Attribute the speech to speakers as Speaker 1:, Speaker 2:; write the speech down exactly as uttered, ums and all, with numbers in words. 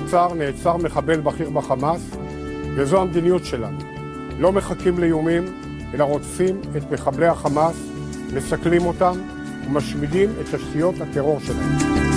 Speaker 1: מבצר נעצר מחבל בכיר בחמאס, וזו המדיניות שלנו. לא מחכים לאיומים, אלא רודפים את מחבלי החמאס, מסכלים אותם ומשמידים את תשתיות הטרור שלהם.